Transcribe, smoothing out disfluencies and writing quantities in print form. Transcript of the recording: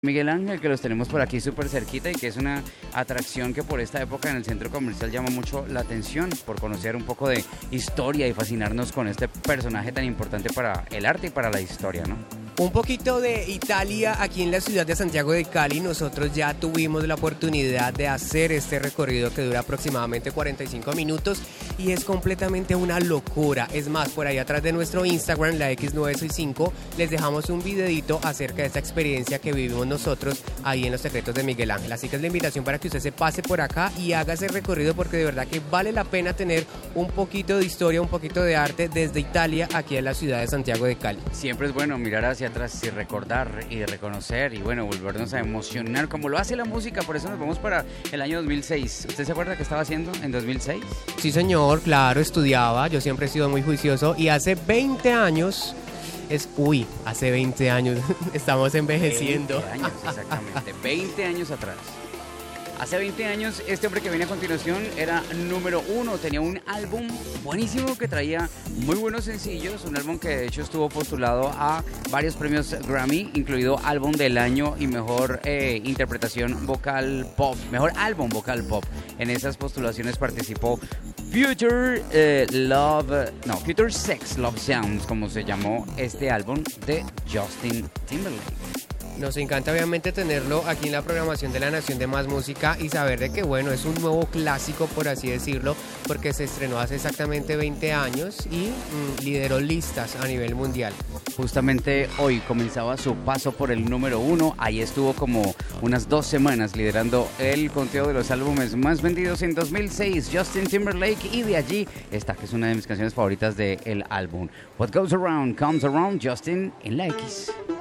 Miguel Ángel, que los tenemos por aquí súper cerquita y que es una atracción que por esta época en el centro comercial llama mucho la atención por conocer un poco de historia y fascinarnos con este personaje tan importante para el arte y para la historia, ¿no? Un poquito de Italia aquí en la ciudad de Santiago de Cali. Nosotros ya tuvimos la oportunidad de hacer este recorrido que dura aproximadamente 45 minutos y es completamente una locura. Es más, por ahí atrás de nuestro Instagram, la X965, les dejamos un videito acerca de esta experiencia que vivimos nosotros ahí en Los Secretos de Miguel Ángel. Así que es la invitación para que usted se pase por acá y haga ese recorrido porque de verdad que vale la pena tener un poquito de historia, un poquito de arte desde Italia aquí en la ciudad de Santiago de Cali. Siempre es bueno mirar hacia atrás y recordar y reconocer y bueno, volvernos a emocionar como lo hace la música. Por eso nos vamos para el año 2006. ¿Usted se acuerda qué estaba haciendo en 2006? Sí, señor, claro, estudiaba. Yo siempre he sido muy juicioso y hace 20 años... hace 20 años estamos envejeciendo. 20 años, exactamente, 20 años atrás. Hace 20 años, este hombre que viene a continuación era número uno, tenía un álbum buenísimo que traía muy buenos sencillos, un álbum que de hecho estuvo postulado a varios premios Grammy, incluido álbum del año y mejor interpretación vocal pop, mejor álbum vocal pop. En esas postulaciones participó Future Sex Love Sounds, como se llamó este álbum de Justin Timberlake. Nos encanta obviamente tenerlo aquí en la programación de La Nación de Más Música y saber de que bueno, es un nuevo clásico por así decirlo, porque se estrenó hace exactamente 20 años y lideró listas a nivel mundial. Justamente hoy comenzaba su paso por el número uno, ahí estuvo como unas 2 semanas liderando el conteo de los álbumes más vendidos en 2006, Justin Timberlake, y de allí esta que es una de mis canciones favoritas del álbum. What Goes Around Comes Around, Justin en la X.